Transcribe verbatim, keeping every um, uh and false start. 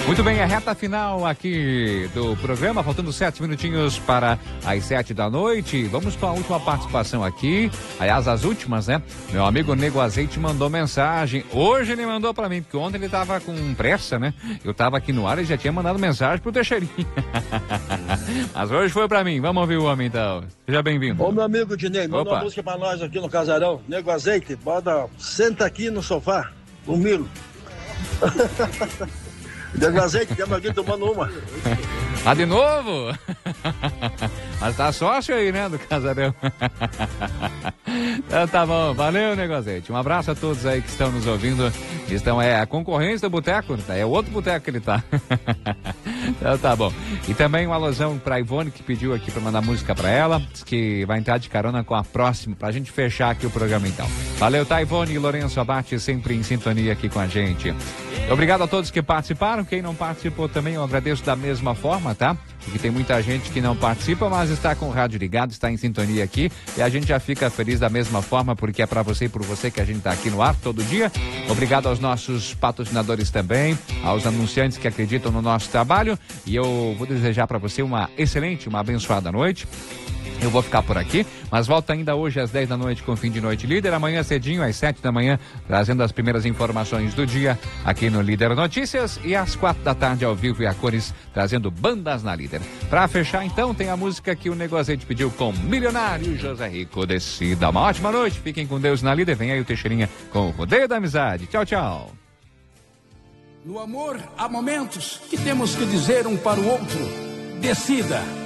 Muito bem, a reta final aqui do programa, faltando sete minutinhos para as sete da noite. Vamos para a última participação aqui. Aliás, as últimas, né? Meu amigo Nego Azeite mandou mensagem. Hoje ele mandou para mim, porque ontem ele tava com pressa, né? Eu tava aqui no ar e já tinha mandado mensagem pro Teixeirinha. Mas hoje foi para mim. Vamos ouvir o homem, então. Seja bem-vindo. Ô, meu amigo Dinei, manda uma música para nós aqui no Casarão. Nego Azeite, bota, senta aqui no sofá, o Milo. Nego Azeite, temos aqui tomando uma. Ah, de novo? Mas tá sócio aí, né, do Casarão. Então tá bom, valeu, Nego Azeite. Um abraço a todos aí que estão nos ouvindo. Estão, é a concorrência do boteco, é outro boteco que ele tá. Então tá bom. E também uma alusão pra Ivone, que pediu aqui pra mandar música pra ela, diz que vai entrar de carona com a próxima, pra gente fechar aqui o programa então. Valeu, tá, Ivone e Lourenço Abate, sempre em sintonia aqui com a gente. Obrigado a todos que participaram, quem não participou também eu agradeço da mesma forma, tá? Porque tem muita gente que não participa, mas está com o rádio ligado, está em sintonia aqui e a gente já fica feliz da mesma forma, porque é para você e por você que a gente está aqui no ar todo dia. Obrigado aos nossos patrocinadores também, aos anunciantes que acreditam no nosso trabalho e eu vou desejar para você uma excelente, uma abençoada noite. Eu vou ficar por aqui, mas volto ainda hoje às dez da noite com o Fim de Noite Líder, amanhã cedinho às sete da manhã, trazendo as primeiras informações do dia aqui no Líder Notícias e às quatro da tarde ao vivo e a cores, trazendo bandas na Líder. Pra fechar então, tem a música que o Nego Azeite pediu com Milionário José Rico Decida. Uma ótima noite, fiquem com Deus na Líder, vem aí o Teixeirinha com o Rodeio da Amizade. Tchau, tchau. No amor há momentos que temos que dizer um para o outro, decida.